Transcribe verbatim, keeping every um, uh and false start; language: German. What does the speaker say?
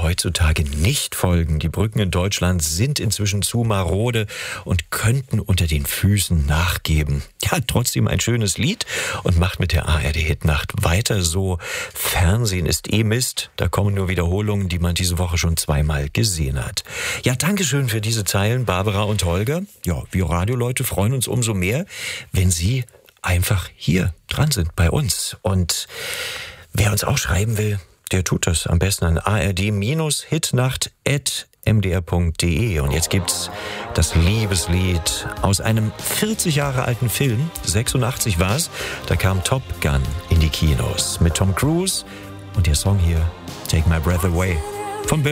heutzutage nicht folgen. Die Brücken in Deutschland sind inzwischen zu marode und könnten unter den Füßen nachgeben. Ja, trotzdem ein schönes Lied und macht mit der A R D-Hitnacht weiter so. Fernsehen ist eh Mist. Da kommen nur Wiederholungen, die man diese Woche schon zweimal gesehen hat. Ja, Dankeschön für diese Zeilen, Barbara und Holger. Ja, wir Radioleute freuen uns umso mehr, wenn Sie einfach hier dran sind bei uns. Und wer uns auch schreiben will, der tut das am besten an a r d hitnacht at m d r punkt d e. Und jetzt gibt's das Liebeslied aus einem vierzig Jahre alten Film, sechsundachtzig war's, da kam Top Gun in die Kinos mit Tom Cruise und der Song hier, Take My Breath Away, von Bill